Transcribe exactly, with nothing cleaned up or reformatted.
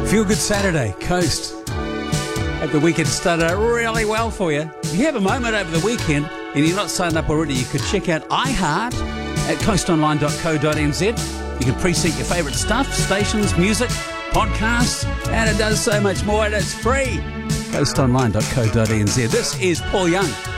Feel Good Saturday, Coast. Hope the weekend started out really well for you. If you have a moment over the weekend and you're not signed up already, you could check out iHeart at coast online dot co dot n z. You can pre-sync your favourite stuff, stations, music, podcasts, and it does so much more, and it's free. coast online dot co dot n z. This is Paul Young.